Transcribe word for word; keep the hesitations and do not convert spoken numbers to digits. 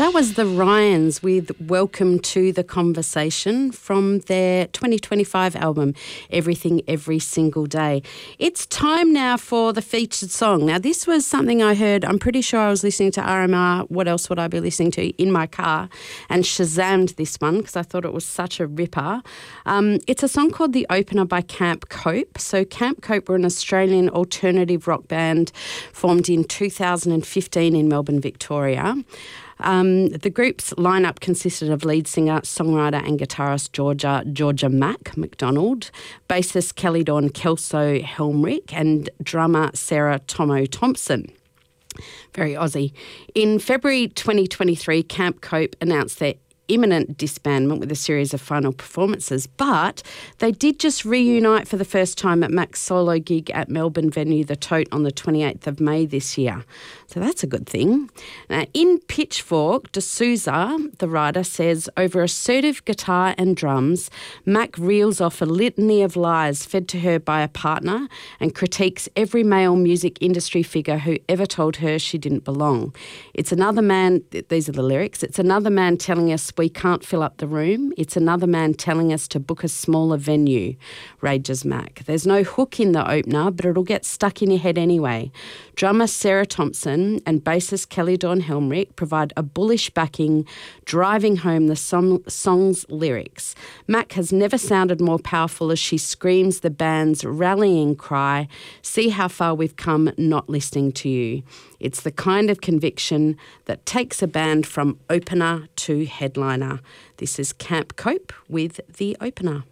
That was the Ryans with Welcome to the Conversation from their twenty twenty-five album, Everything Every Single Day. It's time now for the featured song. Now, this was something I heard, I'm pretty sure I was listening to R M R, what else would I be listening to, in my car, and Shazammed this one because I thought it was such a ripper. Um, it's a song called The Opener by Camp Cope. So Camp Cope were an Australian alternative rock band formed in two thousand fifteen in Melbourne, Victoria. Um, the group's lineup consisted of lead singer, songwriter and guitarist Georgia Georgia Mac McDonald, bassist Kelly Dawn Kelso Helmrich and drummer Sarah Tomo Thompson. Very Aussie. In February twenty twenty-three, Camp Cope announced their imminent disbandment with a series of final performances, but they did just reunite for the first time at Mac's solo gig at Melbourne venue The Tote on the twenty-eighth of May this year. So that's a good thing. Now, in Pitchfork, D'Souza, the writer, says, over assertive guitar and drums, Mac reels off a litany of lies fed to her by a partner and critiques every male music industry figure who ever told her she didn't belong. It's another man, these are the lyrics, it's another man telling us we can't fill up the room. It's another man telling us to book a smaller venue, rages Mac. There's no hook in the opener, but it'll get stuck in your head anyway. Drummer Sarah Thompson and bassist Kelly Dawn Helmrich provide a bullish backing, driving home the song, song's lyrics. Mac has never sounded more powerful as she screams the band's rallying cry, see how far we've come not listening to you. It's the kind of conviction that takes a band from opener to headliner. This is Camp Cope with The Opener.